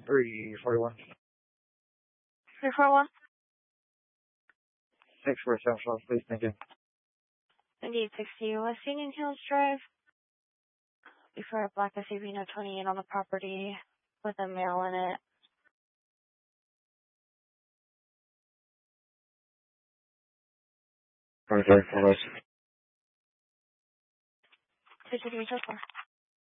341. 341? 6475, please, thank you. Indeed, 60 West Union Hills Drive. Before a black SUV, no 28 on the property with a male in it. Okay, all right. Did you do so far?